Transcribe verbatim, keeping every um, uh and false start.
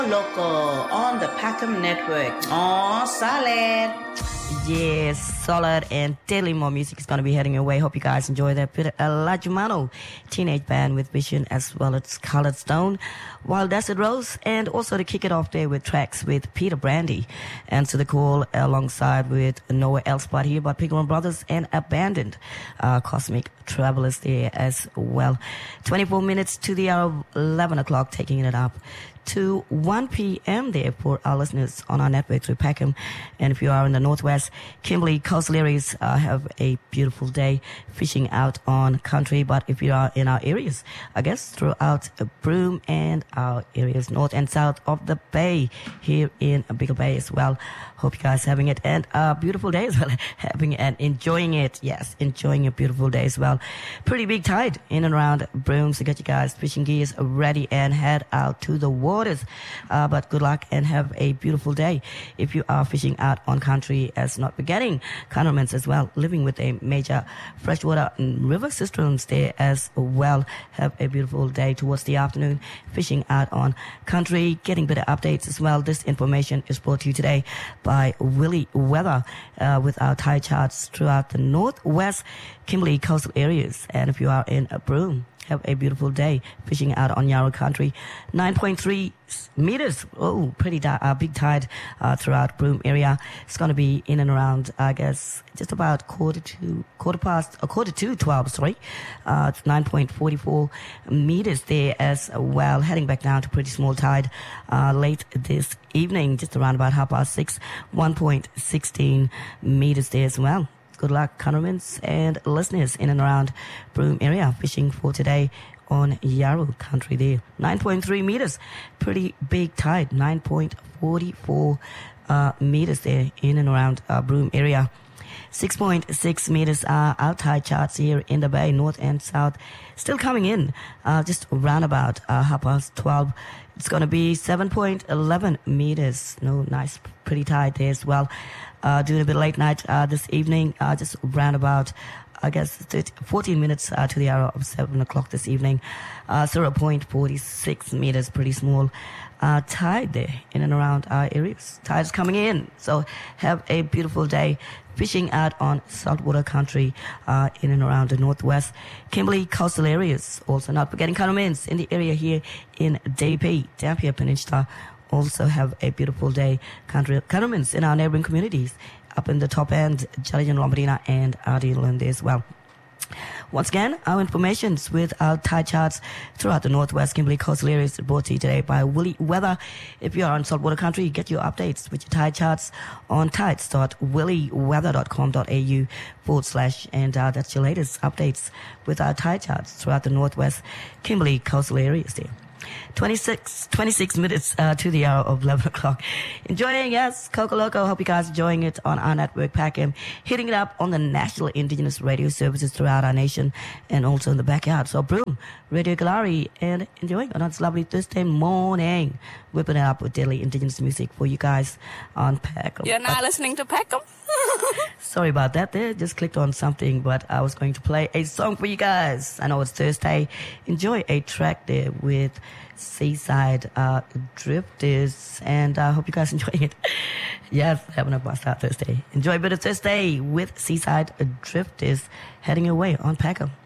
Local on the Packham Network. Oh, solid. Yes, solid and deadly more music is going to be heading your way. Hope you guys enjoy that. Peter Lajumano, teenage band with Vision, as well as Colored Stone, Wild Desert Rose, and also to kick it off there with tracks with Peter Brandy. Answer the Call alongside with Noah Elspot here, but Pickle Brothers and Abandoned, uh, Cosmic Travelers there as well. twenty-four minutes to the hour of eleven o'clock, taking it up to one p.m. there for our listeners on our network through Peckham. And if you are in the Northwest, Kimberley, coastal areas, uh, have a beautiful day fishing out on country. But if you are in our areas, I guess throughout Broome and our areas north and south of the bay here in Bigger Bay as well. Hope you guys having it and a beautiful day as well. Having and enjoying it. Yes, enjoying a beautiful day as well. Pretty big tide in and around Broome. So get you guys fishing gears ready and head out to the waters. Uh, but good luck and have a beautiful day. If you are fishing out on country, as not forgetting Connermans as well, living with a major freshwater river systems there as well. Have a beautiful day towards the afternoon. Fishing out on country, getting better updates as well. This information is brought to you today by Willie Weather uh, with our tide charts throughout the Northwest Kimberley coastal areas. And if you are in Broome, have a beautiful day fishing out on Yarra country. nine point three meters. Oh, pretty di- uh, big tide uh, throughout Broome area. It's going to be in and around, I guess, just about quarter to quarter past, a quarter to twelve. Sorry, uh, it's nine point four four meters there as well. Heading back down to pretty small tide uh, late this evening, just around about half past six. one point one six meters there as well. Good luck, Connermans and listeners in and around Broome area fishing for today on Yarra country there. nine point three meters, pretty big tide. nine point four four uh, meters there in and around uh, Broome area. six point six meters are our tide charts here in the bay, north and south. Still coming in, uh, just around about uh, half past twelve. It's going to be seven point one one meters. No, nice, pretty tide there as well. Uh, doing a bit late night uh, this evening, uh, just around about, I guess, thirty, fourteen minutes uh, to the hour of seven o'clock this evening. Uh, zero point four six meters, pretty small uh, tide there in and around our areas. Tide's coming in, so have a beautiful day fishing out on saltwater country uh, in and around the Northwest Kimberley coastal areas. Also not forgetting Connermans in the area here in D P, Dampier Peninsula. Also have a beautiful day. Country Connermans in our neighboring communities up in the top end, Jalajan, Lombardina and Ardyland as well. Once again, our information's with our tide charts throughout the Northwest Kimberley coastal areas brought to you today by Willie Weather. If you are on saltwater country, get your updates with your tide charts on tides dot willie weather dot com dot a u forward slash, and uh, that's your latest updates with our tide charts throughout the Northwest Kimberley coastal areas there. twenty-six, twenty-six minutes uh, to the hour of eleven o'clock. Enjoying, yes, Coco Loco. Hope you guys enjoying it on our network, Packham. Hitting it up on the national indigenous radio services throughout our nation and also in the backyard. So, Broome, Radio Galari, and enjoying on this lovely Thursday morning. Whipping it up with daily indigenous music for you guys on Packham. You're now but, listening to Packham? Sorry about that there. Just clicked on something, but I was going to play a song for you guys. I know it's Thursday. Enjoy a track there with Seaside uh, Drifters, and I uh, hope you guys enjoy it. Yes, having a bust out Thursday. Enjoy a bit of Thursday with Seaside Drifters heading away on Packham.